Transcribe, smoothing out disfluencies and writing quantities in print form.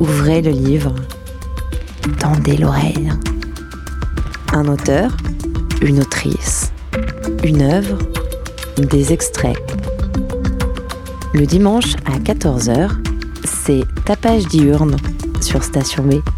ouvrez le livre, tendez l'oreille. Un auteur, une autrice, une œuvre, des extraits. Le dimanche à 14h, c'est Tapage diurne sur Station B.